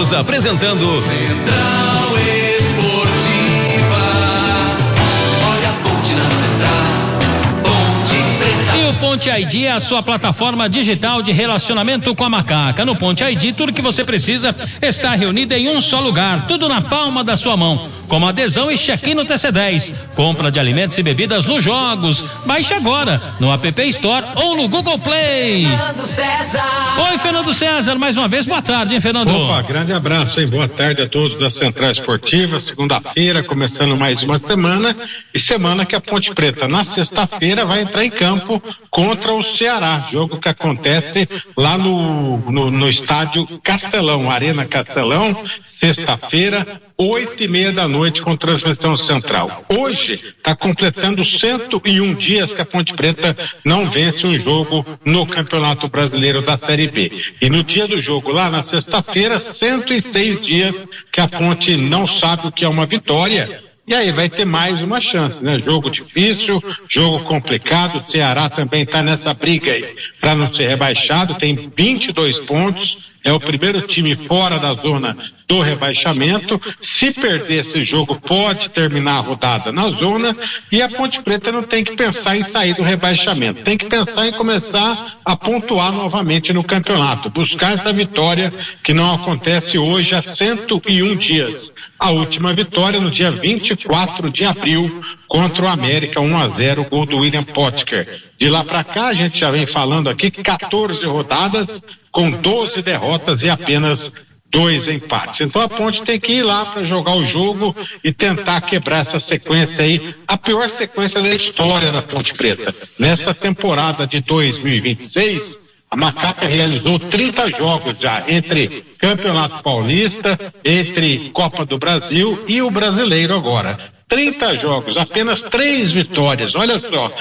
Estamos apresentando Central Esportiva. Olha a ponte na Central, Ponte Preta. E o Ponte ID é a sua plataforma digital de relacionamento com a Macaca. No Ponte ID, tudo que você precisa está reunido em um só lugar, tudo na palma da sua mão, como adesão e check-in no TC10, compra de alimentos e bebidas nos jogos. Baixe agora no App Store ou no Google Play. Fernando César. Oi, Fernando César, mais uma vez, boa tarde, hein, Fernando? Opa, grande abraço, hein? Boa tarde a todos da Central Esportiva. Segunda-feira, começando mais uma semana, e semana que a Ponte Preta, na sexta-feira, vai entrar em campo contra o Ceará, jogo que acontece lá no estádio Castelão, Arena Castelão, sexta-feira, 8:30 da noite, com transmissão central. Hoje está completando 101 dias que a Ponte Preta não vence um jogo no Campeonato Brasileiro da Série B. E no dia do jogo, lá na sexta-feira, 106 dias que a Ponte não sabe o que é uma vitória. E aí vai ter mais uma chance, né? Jogo difícil, jogo complicado. O Ceará também está nessa briga aí para não ser rebaixado, tem 22 pontos. É o primeiro time fora da zona do rebaixamento. Se perder esse jogo, pode terminar a rodada na zona, e a Ponte Preta não tem que pensar em sair do rebaixamento. Tem que pensar em começar a pontuar novamente no campeonato. Buscar essa vitória que não acontece hoje há 101 dias. A última vitória no dia 24 de abril contra o América, 1-0, gol do William Potker. De lá para cá, a gente já vem falando aqui, 14 rodadas, com 12 derrotas e apenas 2 empates. Então a Ponte tem que ir lá para jogar o jogo e tentar quebrar essa sequência aí, a pior sequência da história da Ponte Preta. Nessa temporada de 2026, a Macaca realizou 30 jogos já, entre Campeonato Paulista, entre Copa do Brasil e o Brasileiro agora. 30 jogos, apenas 3 vitórias, olha só,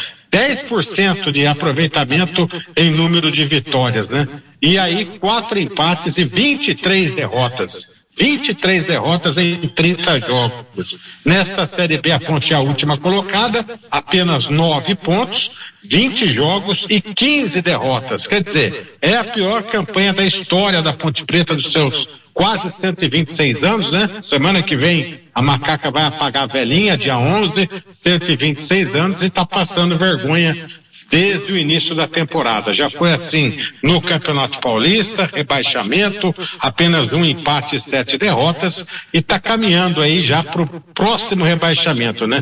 10% de aproveitamento em número de vitórias, né? E aí 4 empates e 23 derrotas. 23 derrotas em 30 jogos. Nesta Série B, a Ponte é a última colocada, apenas 9 pontos, 20 jogos e 15 derrotas. Quer dizer, é a pior campanha da história da Ponte Preta, dos seus quase 126 anos, né? Semana que vem a Macaca vai apagar a velhinha, dia 11, 126 anos, e está passando vergonha desde o início da temporada. Já foi assim no Campeonato Paulista, rebaixamento, apenas 1 empate e 7 derrotas, e está caminhando aí já para o próximo rebaixamento, né?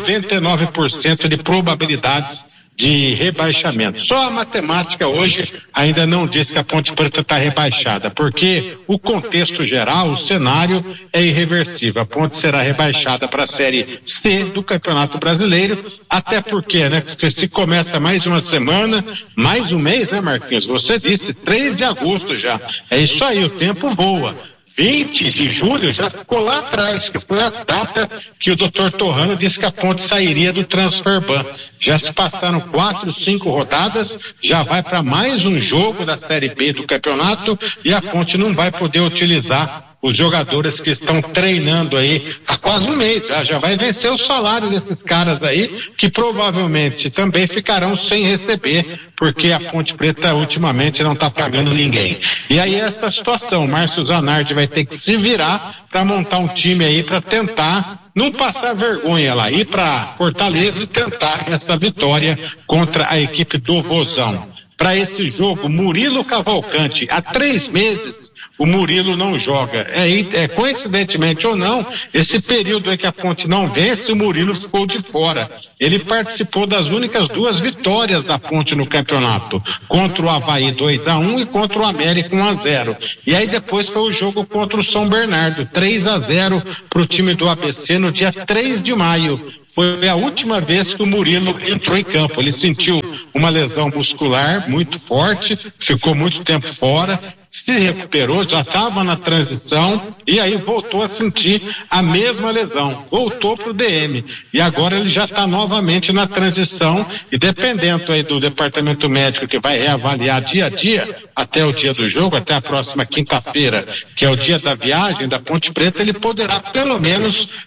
99% de probabilidades de rebaixamento. Só a matemática hoje ainda não diz que a Ponte Preta está rebaixada, porque o contexto geral, o cenário é irreversível. A Ponte será rebaixada para a Série C do Campeonato Brasileiro, até porque, né, se começa mais uma semana, mais um mês, né, Marquinhos? Você disse, 3 de agosto já. É isso aí, o tempo voa. 20 de julho já ficou lá atrás, que foi a data que o Dr. Torrano disse que a Ponte sairia do Transferban. Já se passaram 4, 5 rodadas, já vai para mais um jogo da Série B do campeonato, e a Ponte não vai poder utilizar os jogadores que estão treinando aí há quase um mês. Já vai vencer o salário desses caras aí, que provavelmente também ficarão sem receber, porque a Ponte Preta ultimamente não está pagando ninguém. E aí essa situação, o Márcio Zanardi vai ter que se virar para montar um time aí para tentar não passar vergonha lá, ir para Fortaleza e tentar essa vitória contra a equipe do Vozão. Para esse jogo, Murilo Cavalcante, há 3 meses o Murilo não joga. Coincidentemente ou não, esse período em que a Ponte não vence, o Murilo ficou de fora. Ele participou das únicas 2 vitórias da Ponte no campeonato, contra o Avaí 2-1 e contra o América 1-0. E aí depois foi o jogo contra o São Bernardo, 3-0 para o time do ABC no dia 3 de maio. Foi a última vez que o Murilo entrou em campo. Ele sentiu uma lesão muscular muito forte, ficou muito tempo fora, se recuperou, já estava na transição, e aí voltou a sentir a mesma lesão, voltou para o DM, e agora ele já está novamente na transição, e dependendo aí do departamento médico, que vai reavaliar dia a dia, até o dia do jogo, até a próxima quinta-feira, que é o dia da viagem da Ponte Preta, ele poderá pelo menos